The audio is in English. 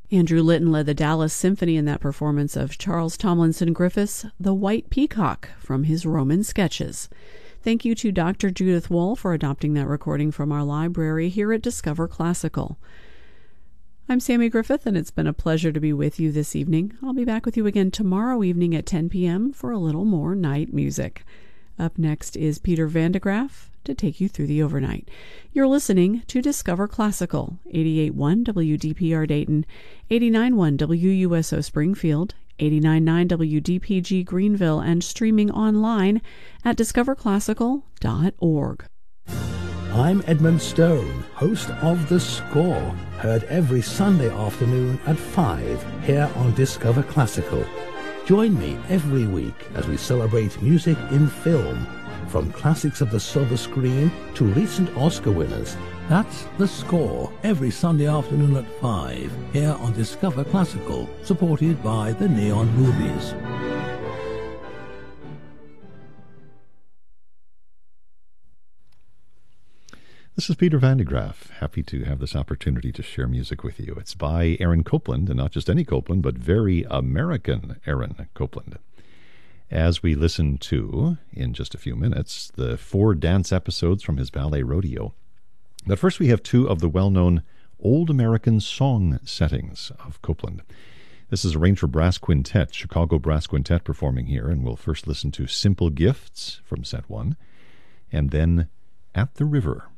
Andrew Litton led the Dallas Symphony in that performance of Charles Tomlinson Griffith's The White Peacock from his Roman Sketches. Thank you to Dr. Judith Wall for adopting that recording from our library here at Discover Classical. I'm Sammy Griffith, and it's been a pleasure to be with you this evening. I'll be back with you again tomorrow evening at 10 p.m. for a little more night music. Up next is Peter Van de Graaff to take you through the overnight. You're listening to Discover Classical, 88.1 WDPR Dayton, 89.1 WUSO Springfield, 89.9 WDPG Greenville, and streaming online at discoverclassical.org. I'm Edmund Stone, host of The Score, heard every Sunday afternoon at 5 here on Discover Classical. Join me every week as we celebrate music in film, from classics of the silver screen to recent Oscar winners. That's The Score, every Sunday afternoon at 5 here on Discover Classical, supported by the Neon Movies. This is Peter Van de Graaff. Happy to have this opportunity to share music with you. It's by Aaron Copland, and not just any Copland, but very American Aaron Copland. As we listen to, in just a few minutes, the 4 dance episodes from his ballet Rodeo. But first we have 2 of the well-known Old American song settings of Copland. This is arranged for brass quintet, Chicago Brass Quintet performing here, and we'll first listen to Simple Gifts from set 1, and then At the River.